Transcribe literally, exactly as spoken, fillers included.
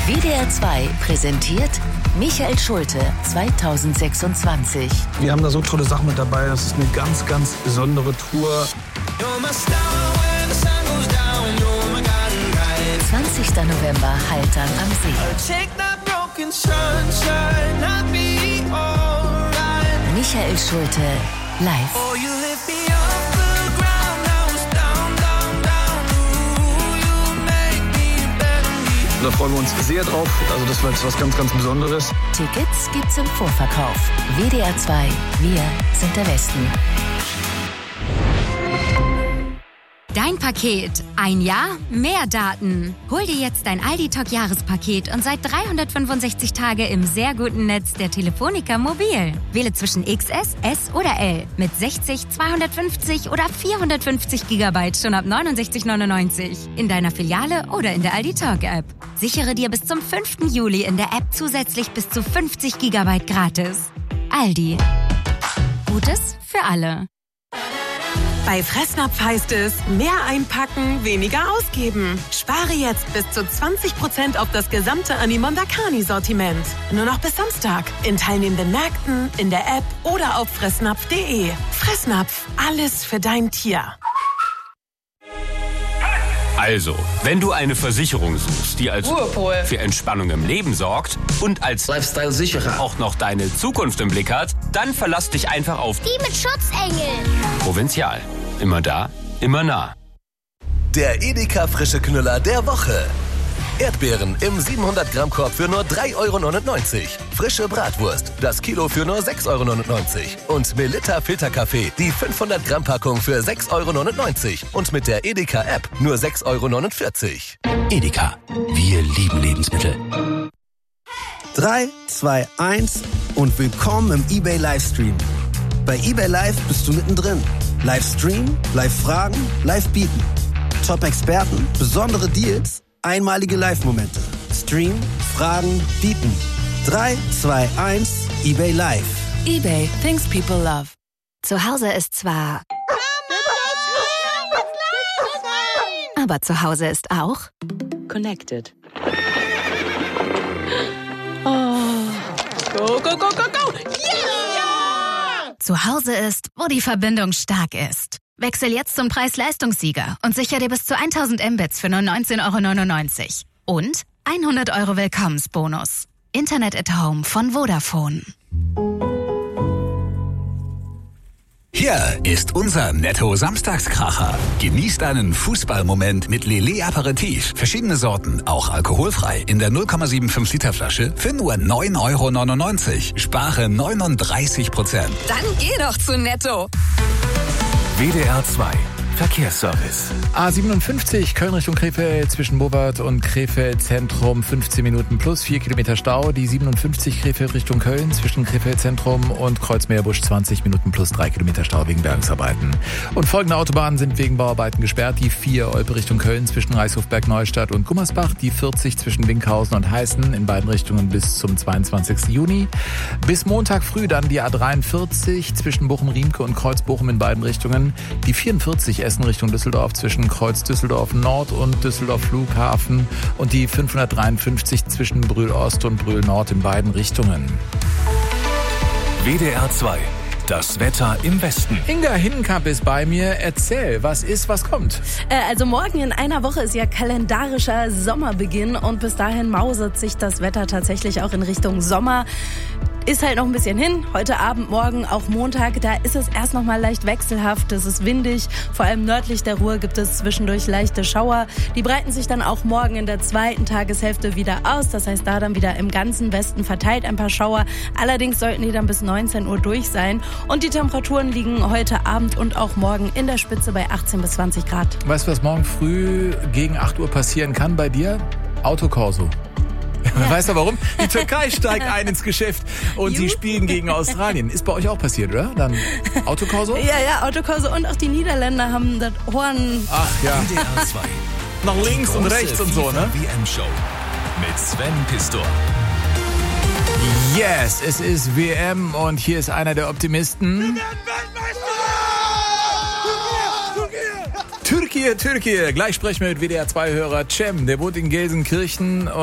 W D R zwei präsentiert Michael Schulte zweitausendsechsundzwanzig. Wir haben da so tolle Sachen mit dabei. Das ist eine ganz, ganz besondere Tour. zwanzigster November, Haltern am See. Michael Schulte live. Da freuen wir uns sehr drauf. Also das wird jetzt was ganz, ganz Besonderes. Tickets gibt's im Vorverkauf. W D R zwei, wir sind der Westen. Dein Paket. Ein Jahr, mehr Daten. Hol dir jetzt dein Aldi-Talk-Jahrespaket und sei dreihundertfünfundsechzig Tage im sehr guten Netz der Telefonica Mobil. Wähle zwischen X S, S oder L mit sechzig, zweihundertfünfzig oder vierhundertfünfzig Gigabyte schon ab neunundsechzig neunundneunzig in deiner Filiale oder in der Aldi-Talk-App. Sichere dir bis zum fünften Juli in der App zusätzlich bis zu fünfzig Gigabyte gratis. Aldi. Gutes für alle. Bei Fressnapf heißt es, mehr einpacken, weniger ausgeben. Spare jetzt bis zu zwanzig Prozent auf das gesamte Animon Dakani-Sortiment. Nur noch bis Samstag. In teilnehmenden Märkten, in der App oder auf fressnapf punkt de. Fressnapf, alles für dein Tier. Also, wenn du eine Versicherung suchst, die als Ruhepol für Entspannung im Leben sorgt und als Lifestyle-Sicherer auch noch deine Zukunft im Blick hat, dann verlass dich einfach auf die mit Schutzengeln. Provinzial. Immer da, immer nah. Der Edeka frische Knüller der Woche. Erdbeeren im siebenhundert Gramm Korb für nur drei Euro neunundneunzig. Frische Bratwurst, das Kilo für nur sechs Euro neunundneunzig. Und Melitta Filterkaffee, die fünfhundert Gramm Packung für sechs Euro neunundneunzig. Und mit der Edeka App nur sechs Euro neunundvierzig. Edeka, wir lieben Lebensmittel. drei, zwei, eins und willkommen im eBay Livestream. Bei eBay Live bist du mittendrin. Livestream, Live-Fragen, Live-Bieten. Top-Experten, besondere Deals, einmalige Live-Momente. Stream, Fragen, Bieten. drei, zwei, eins, eBay Live. eBay, things people love. Zu Hause ist zwar... Aber zu Hause ist auch... Connected. Oh. Go, go, go, go, go! Yeah! Zu Hause ist, wo die Verbindung stark ist. Wechsel jetzt zum Preis-Leistungssieger und sicher dir bis zu tausend Mbits für nur neunzehn Euro neunundneunzig. Und hundert Euro Willkommensbonus. Internet at Home von Vodafone. Hier ist unser Netto-Samstagskracher. Genießt einen Fußballmoment mit Lillet Aperitif. Verschiedene Sorten, auch alkoholfrei, in der null Komma fünfundsiebzig Liter Flasche für nur neun Euro neunundneunzig. Spare neununddreißig Prozent. Dann geh doch zu Netto. W D R zwei Verkehrsservice. A siebenundfünfzig, Köln Richtung Krefeld, zwischen Bobert und Krefeld Zentrum, fünfzehn Minuten plus vier Kilometer Stau. Die siebenundfünfzig Krefeld Richtung Köln, zwischen Krefeld Zentrum und Kreuzmeerbusch, zwanzig Minuten plus drei Kilometer Stau wegen Bergungsarbeiten. Und folgende Autobahnen sind wegen Bauarbeiten gesperrt. Die vier Olpe Richtung Köln, zwischen Reichshofberg Neustadt und Gummersbach. Die vierzig zwischen Winkhausen und Heißen, in beiden Richtungen bis zum zweiundzwanzigsten Juni. Bis Montag früh dann die A dreiundvierzig, zwischen Bochum-Riemke und Kreuz-Bochum in beiden Richtungen. Die vierundvierzig Essen Richtung Düsseldorf, zwischen Kreuz Düsseldorf Nord und Düsseldorf Flughafen und die fünfhundertdreiundfünfzig zwischen Brühl Ost und Brühl Nord in beiden Richtungen. W D R zwei, das Wetter im Westen. Inga Hinnenkamp ist bei mir. Erzähl, was ist, was kommt? Äh, also morgen in einer Woche ist ja kalendarischer Sommerbeginn und bis dahin mausert sich das Wetter tatsächlich auch in Richtung Sommer. Ist halt noch ein bisschen hin. Heute Abend, morgen, auch Montag, da ist es erst noch mal leicht wechselhaft. Es ist windig. Vor allem nördlich der Ruhr gibt es zwischendurch leichte Schauer. Die breiten sich dann auch morgen in der zweiten Tageshälfte wieder aus. Das heißt, da dann wieder im ganzen Westen verteilt ein paar Schauer. Allerdings sollten die dann bis neunzehn Uhr durch sein. Und die Temperaturen liegen heute Abend und auch morgen in der Spitze bei achtzehn bis zwanzig Grad. Weißt du, was morgen früh gegen acht Uhr passieren kann bei dir? Autokorso. Ja. Weißt du warum? Die Türkei steigt ein ins Geschäft und Juhu. Sie spielen gegen Australien. Ist bei euch auch passiert, oder? Dann Autokorso? Ja, ja, Autokorso und auch die Niederländer haben das Horn. Ach ja. W D R zwei. Nach links und rechts und so, ne? W M-Show mit Sven Pistor. Yes, es ist W M und hier ist einer der Optimisten. Türkei, Türkei. Gleich sprechen wir mit W D R zwei Hörer Cem. Der wohnt in Gelsenkirchen.